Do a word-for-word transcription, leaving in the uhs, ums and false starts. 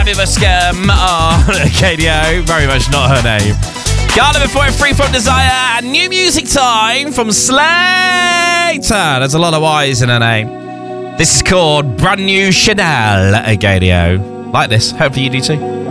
Muscum on K D O. Very much not her name. Garner before it, Free From Desire, and new music time from Slater. There's a lot of Y's in her name. This is called Brand New Chanel at K D O. Like this. Hopefully you do too.